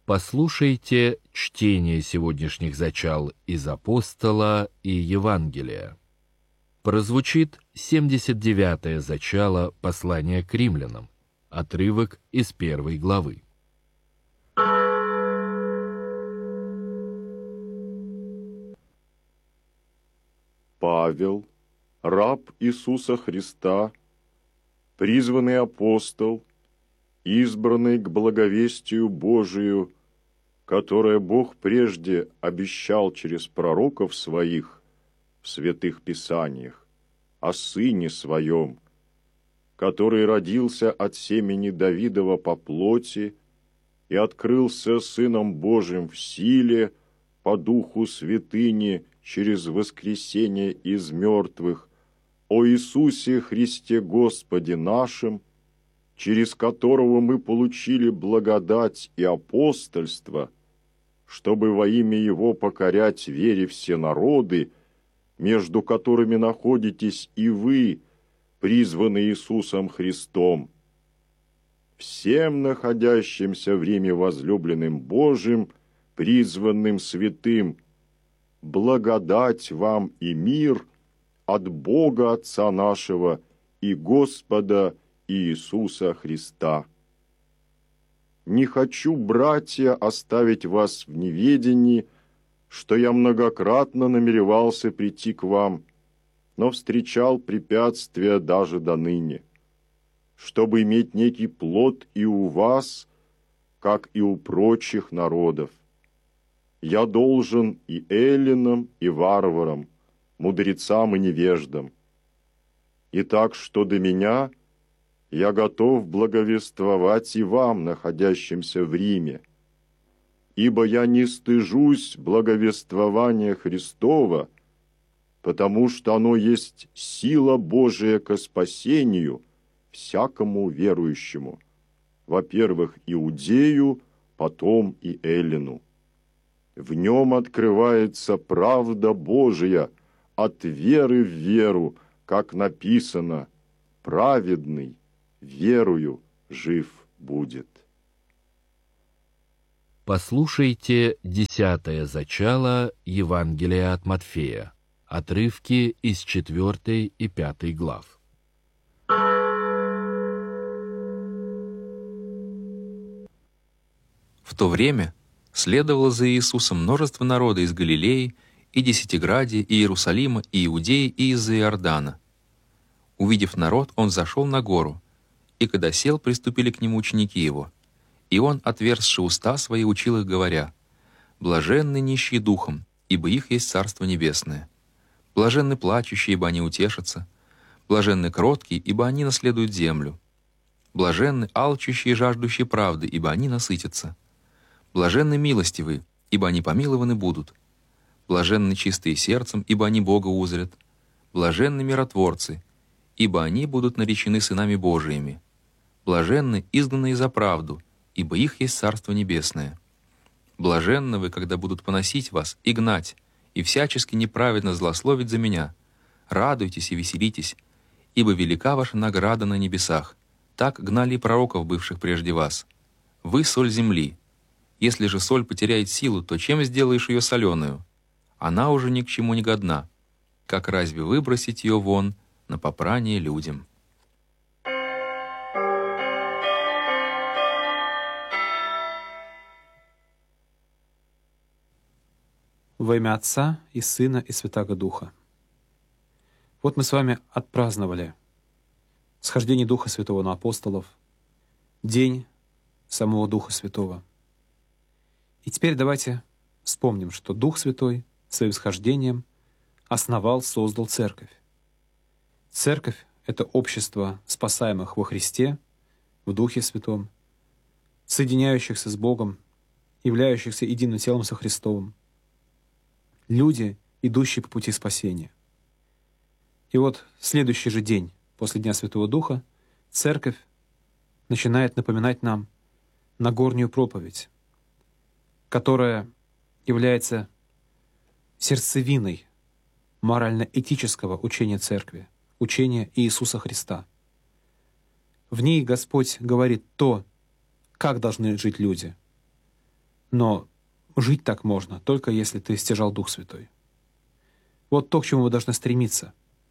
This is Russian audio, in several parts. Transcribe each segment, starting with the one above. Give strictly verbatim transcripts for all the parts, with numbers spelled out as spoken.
Послушайте чтение сегодняшних зачал из Апостола и Евангелия. Прозвучит семьдесят девятое зачало послания к римлянам, отрывок из первой главы. Павел, раб Иисуса Христа, призванный апостол, избранный к благовестию Божию, которое Бог прежде обещал через пророков своих в святых писаниях, о Сыне Своем, который родился от семени Давидова по плоти и открылся Сыном Божиим в силе по Духу святыни через воскресение из мертвых, о Иисусе Христе Господе нашим, через которого мы получили благодать и апостольство, чтобы во имя Его покорять вере все народы, между которыми находитесь и вы, призванные Иисусом Христом. Всем находящимся в Риме возлюбленным Божиим, призванным святым, благодать вам и мир от Бога Отца нашего и Господа Иисуса Христа. Не хочу, братья, оставить вас в неведении, что я многократно намеревался прийти к вам, но встречал препятствия даже до ныне, чтобы иметь некий плод и у вас, как и у прочих народов. Я должен и эллинам, и варварам, мудрецам и невеждам. Итак, что до меня, я готов благовествовать и вам, находящимся в Риме, ибо я не стыжусь благовествования Христова, потому что оно есть сила Божия ко спасению всякому верующему, во-первых, иудею, потом и эллину. В нем открывается правда Божия от веры в веру, как написано: праведный верою жив будет. Послушайте десятое зачало Евангелия от Матфея, отрывки из четвертой и пятой глав. В то время следовало за Иисусом множество народа из Галилеи, и Десятиградия, и Иерусалима, и Иудеи, и из-за Иордана. Увидев народ, он зашел на гору, и когда сел, приступили к нему ученики его. И он, отверзши уста свои, учил их, говоря: «Блаженны нищие духом, ибо их есть Царство Небесное. Блаженны плачущие, ибо они утешатся. Блаженны кроткие, ибо они наследуют землю. Блаженны алчущие и жаждущие правды, ибо они насытятся. Блаженны милостивые, ибо они помилованы будут. Блаженны чистые сердцем, ибо они Бога узрят. Блаженны миротворцы, ибо они будут наречены сынами Божиими. Блаженны изгнанные за правду, ибо их есть Царство Небесное. Блаженны вы, когда будут поносить вас и гнать, и всячески неправедно злословить за меня. Радуйтесь и веселитесь, ибо велика ваша награда на небесах. Так гнали и пророков, бывших прежде вас. Вы — соль земли. Если же соль потеряет силу, то чем сделаешь ее соленую? Она уже ни к чему не годна. Как разве выбросить ее вон на попрание людям?» Во имя Отца и Сына и Святаго Духа. Вот мы с вами отпраздновали схождение Духа Святого на апостолов, день самого Духа Святого. И теперь давайте вспомним, что Дух Святой своим схождением основал, создал Церковь. Церковь — это общество спасаемых во Христе, в Духе Святом, соединяющихся с Богом, являющихся единым телом со Христовым. Люди, идущие по пути спасения. И вот в следующий же день после Дня Святого Духа Церковь начинает напоминать нам Нагорнюю проповедь, которая является сердцевиной морально-этического учения Церкви, учения Иисуса Христа. В ней Господь говорит то, как должны жить люди, Но жить так можно, только если ты стяжал Дух Святой. Вот то, к чему мы должны стремиться.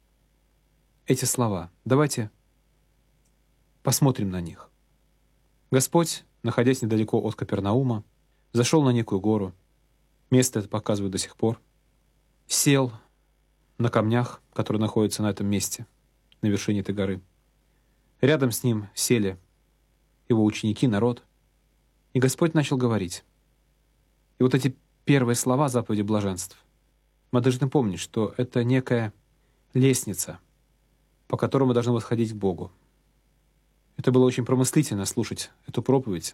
Эти слова. Давайте посмотрим на них. Господь, находясь недалеко от Капернаума, зашел на некую гору. Место это показывают до сих пор. Сел на камнях, которые находятся на этом месте, на вершине этой горы. Рядом с ним сели его ученики, народ. И Господь начал говорить. И вот эти первые слова заповеди блаженств, мы должны помнить, что это некая лестница, по которой мы должны восходить к Богу. Это было очень промыслительно слушать эту проповедь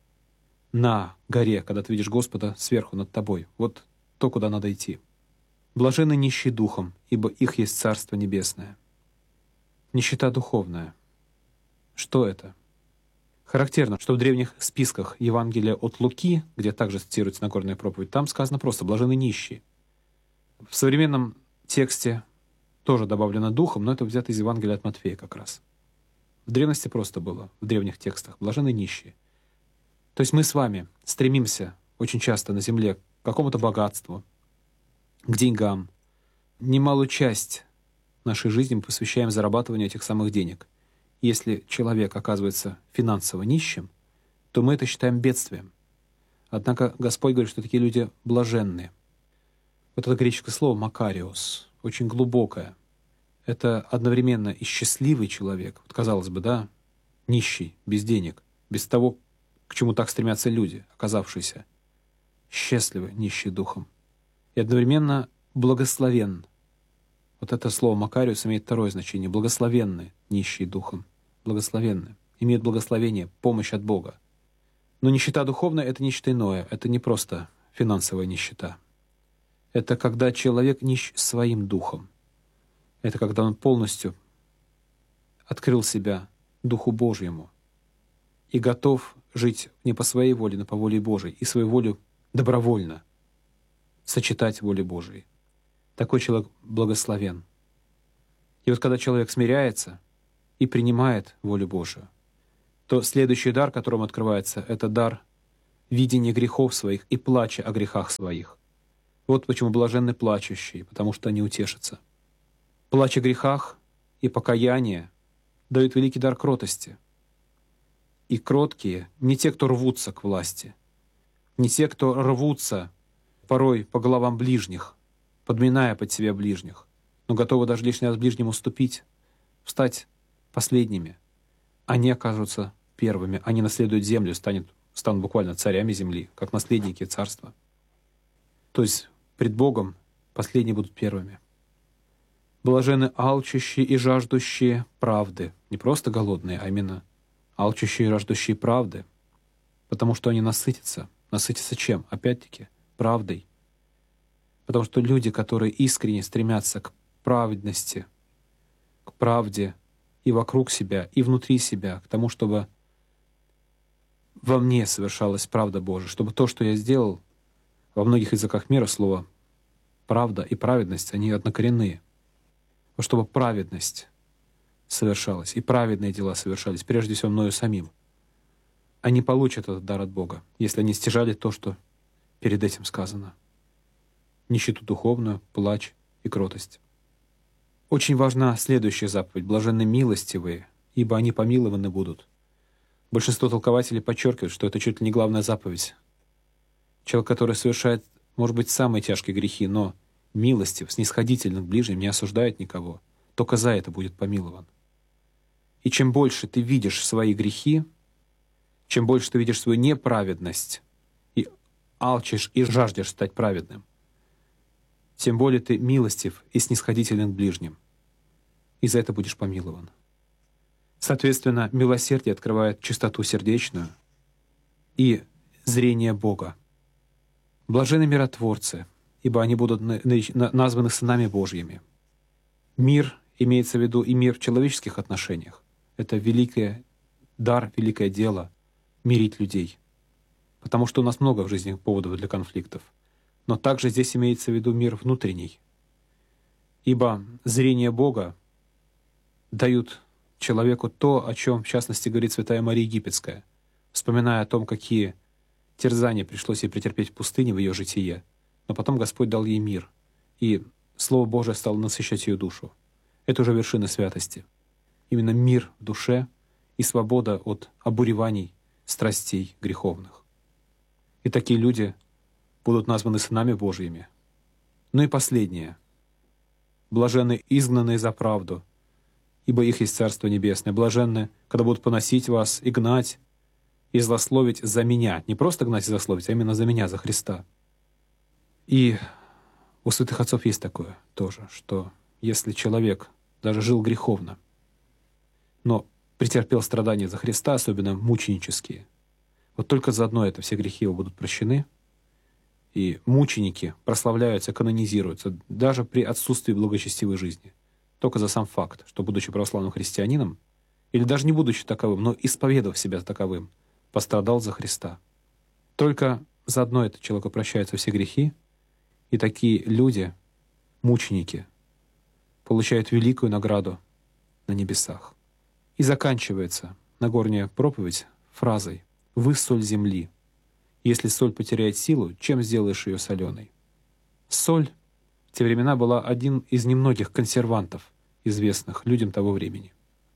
на горе, когда ты видишь Господа сверху над тобой. Вот то, куда надо идти. Блаженны нищие духом, ибо их есть Царство Небесное. Нищета духовная. Что это? Характерно, что в древних списках Евангелия от Луки, где также цитируется Нагорная проповедь, там сказано просто «блаженны нищие». В современном тексте тоже добавлено духом, но это взято из Евангелия от Матфея как раз. В древности просто было, в древних текстах «блаженны нищие». То есть мы с вами стремимся очень часто на земле к какому-то богатству, к деньгам. Немалую часть нашей жизни мы посвящаем зарабатыванию этих самых денег. Если человек оказывается финансово нищим, то мы это считаем бедствием. Однако Господь говорит, что такие люди блаженные. Вот это греческое слово «макариос», очень глубокое. Это одновременно и счастливый человек, вот казалось бы, да, нищий, без денег, без того, к чему так стремятся люди, оказавшиеся счастливы, нищие духом. И одновременно благословен. Вот это слово «макариус» имеет второе значение. Благословенны, нищие духом. Благословенны. Имеют благословение, помощь от Бога. Но нищета духовная — это нечто иное. Это не просто финансовая нищета. Это когда человек нищ своим духом. Это когда он полностью открыл себя Духу Божьему и готов жить не по своей воле, но по воле Божией, и свою волю добровольно сочетать воле Божией. Такой человек благословен. И вот когда человек смиряется и принимает волю Божию, то следующий дар, которым открывается, это дар видения грехов своих и плача о грехах своих. Вот почему блаженны плачущие, потому что они утешатся. Плач о грехах и покаяние дают великий дар кротости. И кроткие не те, кто рвутся к власти, не те, кто рвутся порой по головам ближних, подминая под себя ближних, но готовы даже лишний раз ближнему уступить, встать последними. Они окажутся первыми, они наследуют землю, станут, станут буквально царями земли, как наследники царства. То есть пред Богом последние будут первыми. Блаженны алчущие и жаждущие правды. Не просто голодные, а именно алчущие и жаждущие правды. Потому что они насытятся. Насытятся чем? Опять-таки, правдой. Потому что люди, которые искренне стремятся к праведности, к правде и вокруг себя, и внутри себя, к тому, чтобы во мне совершалась правда Божия, чтобы то, что я сделал, во многих языках мира слово «правда» и «праведность», они однокоренные. Чтобы праведность совершалась, и праведные дела совершались, прежде всего мною самим. Они получат этот дар от Бога, если они стяжали то, что перед этим сказано. Нищету духовную, плач и кротость. Очень важна следующая заповедь. «Блаженны милостивые, ибо они помилованы будут». Большинство толкователей подчеркивают, что это чуть ли не главная заповедь. Человек, который совершает, может быть, самые тяжкие грехи, но милостив, снисходителен к ближним, не осуждает никого, только за это будет помилован. И чем больше ты видишь свои грехи, чем больше ты видишь свою неправедность и алчишь и жаждешь стать праведным, тем более ты милостив и снисходителен к ближним. И за это будешь помилован. Соответственно, милосердие открывает чистоту сердечную и зрение Бога. Блаженны миротворцы, ибо они будут названы сынами Божьими. Мир имеется в виду и мир в человеческих отношениях. Это великий дар, великое дело — мирить людей. Потому что у нас много в жизни поводов для конфликтов. Но также здесь имеется в виду мир внутренний. Ибо зрение Бога дают человеку то, о чем, в частности, говорит святая Мария Египетская, вспоминая о том, какие терзание пришлось ей претерпеть в пустыне в ее житие, но потом Господь дал ей мир, и Слово Божие стало насыщать ее душу. Это уже вершина святости. Именно мир в душе и свобода от обуреваний, страстей греховных. И такие люди будут названы сынами Божьими. Ну и последнее. Блаженны изгнанные за правду, ибо их есть Царство Небесное. Блаженны, когда будут поносить вас и гнать, и злословить за меня. Не просто гнать и злословить, а именно за меня, за Христа. И у святых отцов есть такое тоже, что если человек даже жил греховно, но претерпел страдания за Христа, особенно мученические, вот только за одно это все грехи его будут прощены, и мученики прославляются, канонизируются даже при отсутствии благочестивой жизни. Только за сам факт, что, будучи православным христианином, или даже не будучи таковым, но исповедав себя таковым, пострадал за Христа. Только за одно это человеку прощаются все грехи, и такие люди, мученики, получают великую награду на небесах. И заканчивается Нагорная проповедь фразой «Вы соль земли. Если соль потеряет силу, чем сделаешь ее соленой?» Соль в те времена была один из немногих консервантов, известных людям того времени.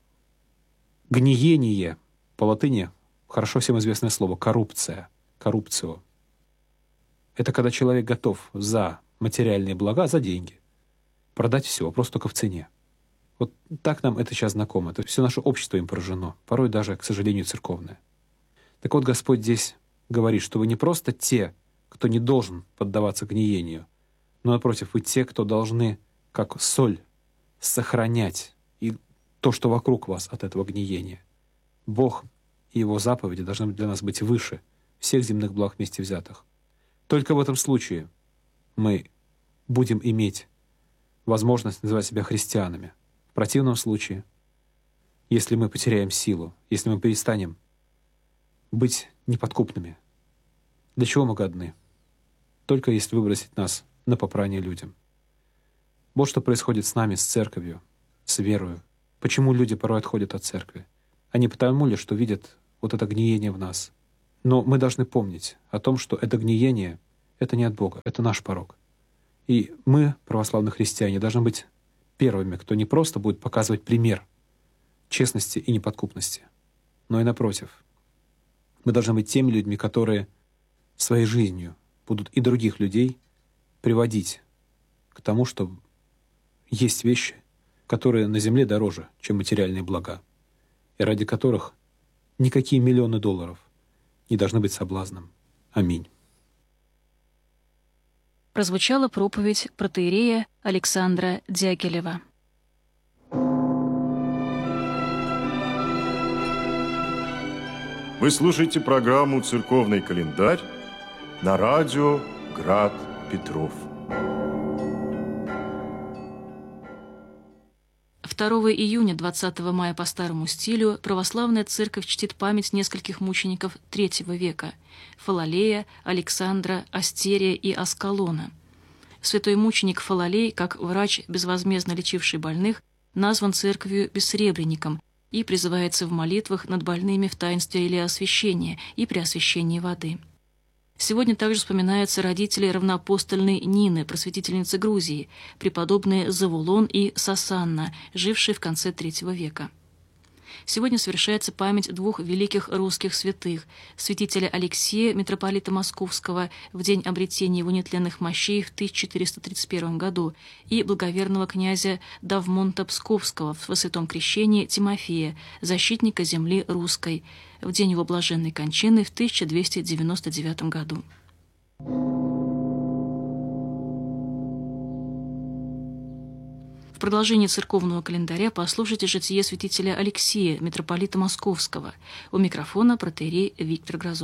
Гниение, по латыни хорошо всем известное слово «коррупция», «коррупцио». Это когда человек готов за материальные блага, за деньги, продать все, вопрос только в цене. Вот так нам это сейчас знакомо. Это все наше общество им поражено, порой даже, к сожалению, церковное. Так вот, Господь здесь говорит, что вы не просто те, кто не должен поддаваться гниению, но, напротив, вы те, кто должны, как соль, сохранять и то, что вокруг вас от этого гниения. Бог и Его заповеди должны для нас быть выше всех земных благ вместе взятых. Только в этом случае мы будем иметь возможность называть себя христианами. В противном случае, если мы потеряем силу, если мы перестанем быть неподкупными, для чего мы годны? Только если выбросить нас на попрание людям. Вот что происходит с нами, с церковью, с верою. Почему люди порой отходят от церкви? Они потому ли, что видят вот это гниение в нас. Но мы должны помнить о том, что это гниение — это не от Бога, это наш порок. И мы, православные христиане, должны быть первыми, кто не просто будет показывать пример честности и неподкупности, но и напротив. Мы должны быть теми людьми, которые своей жизнью будут и других людей приводить к тому, что есть вещи, которые на земле дороже, чем материальные блага, и ради которых никакие миллионы долларов не должны быть соблазном. Аминь. Прозвучала проповедь протоиерея Александра Дягилева. Вы слушаете программу «Церковный календарь» на радио «Град Петров». второго июня двадцатого мая по старому стилю православная церковь чтит память нескольких мучеников третьего века – Фалалея, Александра, Астерия и Аскалона. Святой мученик Фалалей, как врач, безвозмездно лечивший больных, назван церковью бессребренником и призывается в молитвах над больными в таинстве елеосвящения и при освящении воды. Сегодня также вспоминаются родители равноапостольной Нины, просветительницы Грузии, преподобные Завулон и Сасанна, жившие в конце третьего века. Сегодня совершается память двух великих русских святых – святителя Алексея, митрополита Московского, в день обретения его нетленных мощей в тысяча четыреста тридцать первом году, и благоверного князя Давмонта Псковского во святом крещении Тимофея, защитника земли русской, в день его блаженной кончины в тысяча двести девяносто девятом году. В продолжении церковного календаря послушайте житие святителя Алексея, митрополита Московского. У микрофона протоиерей Виктор Грозов.